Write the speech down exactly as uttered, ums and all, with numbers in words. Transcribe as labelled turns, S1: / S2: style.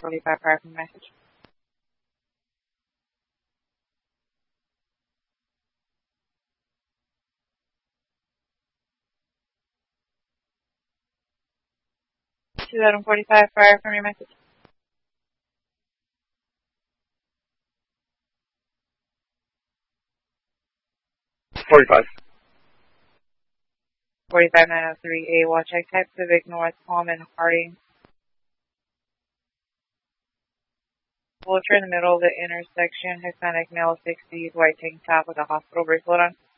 S1: forty-five prior from the message. two thousand forty-five prior from your message.
S2: forty-five.
S1: forty-five nine oh three A, watch check type Civic North, Palm and Harding. Vulture in the middle of the intersection, Hispanic male, sixties, white tank top with a hospital bracelet on.